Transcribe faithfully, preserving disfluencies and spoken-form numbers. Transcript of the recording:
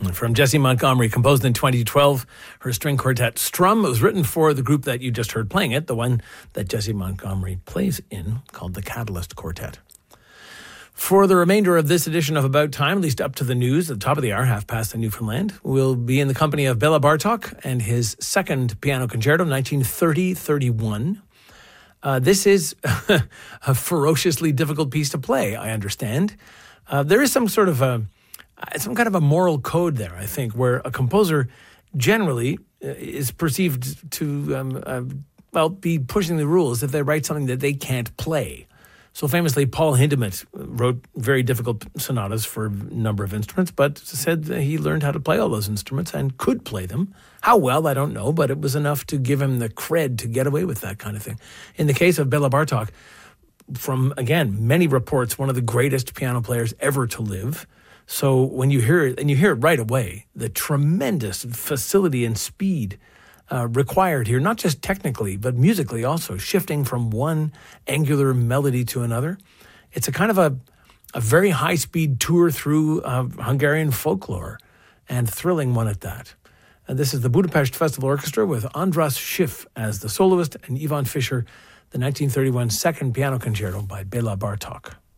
From Jessie Montgomery, composed in twenty twelve, her string quartet Strum. It was written for the group that you just heard playing it, the one that Jessie Montgomery plays in, called the Catalyst Quartet. For the remainder of this edition of About Time, at least up to the news, at the top of the hour, half past in Newfoundland, we'll be in the company of Bela Bartok and his second piano concerto, nineteen thirty thirty-one. Uh, this is a ferociously difficult piece to play, I understand. Uh, there is some sort of a, some kind of a moral code there, I think, where a composer generally is perceived to, um, uh, well, be pushing the rules if they write something that they can't play. So famously, Paul Hindemith wrote very difficult sonatas for a number of instruments, but said that he learned how to play all those instruments and could play them. How well, I don't know, but it was enough to give him the cred to get away with that kind of thing. In the case of Bela Bartok, from, again, many reports, one of the greatest piano players ever to live. So when you hear it, and you hear it right away, the tremendous facility and speed Uh, required here, not just technically, but musically also, shifting from one angular melody to another. It's a kind of a, a very high-speed tour through uh, Hungarian folklore, and thrilling one at that. And this is the Budapest Festival Orchestra with András Schiff as the soloist and Ivan Fischer, the nineteen thirty-one second piano concerto by Bela Bartok.